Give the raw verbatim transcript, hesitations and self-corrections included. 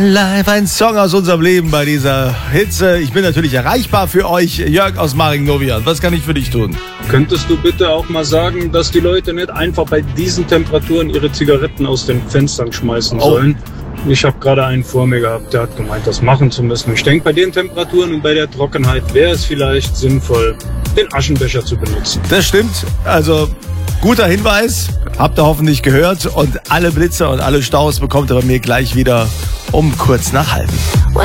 Live, ein Song aus unserem Leben bei dieser Hitze. Ich bin natürlich erreichbar für euch. Jörg aus Maringen-Novian, was kann ich für dich tun? Könntest du bitte auch mal sagen, dass die Leute nicht einfach bei diesen Temperaturen ihre Zigaretten aus den Fenstern schmeißen Oh. sollen? Ich habe gerade einen vor mir gehabt, der hat gemeint, das machen zu müssen. Ich denke, bei den Temperaturen und bei der Trockenheit wäre es vielleicht sinnvoll, den Aschenbecher zu benutzen. Das stimmt. Also, guter Hinweis. Habt ihr hoffentlich gehört. Und alle Blitze und alle Staus bekommt ihr bei mir gleich wieder um kurz nach halb.